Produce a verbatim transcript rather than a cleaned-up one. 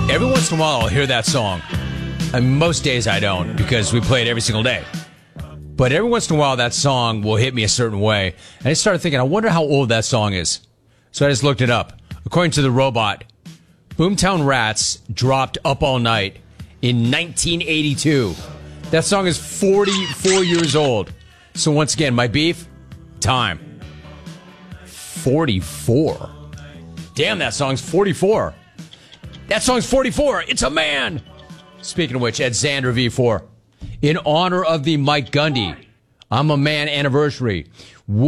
Every once in a while, I'll hear that song. And most days I don't, because we play it every single day. But every once in a while, that song will hit me a certain way. And I started thinking, I wonder how old that song is. So I just looked it up. According to the robot, Boomtown Rats dropped Up All Night in nineteen eighty-two. That song is forty-four years old. So once again, my beef, time. forty-four. Damn, that song's forty-four. That song's forty-four. It's a man. Speaking of which, at Xander V four, in honor of the Mike Gundy I'm a Man anniversary,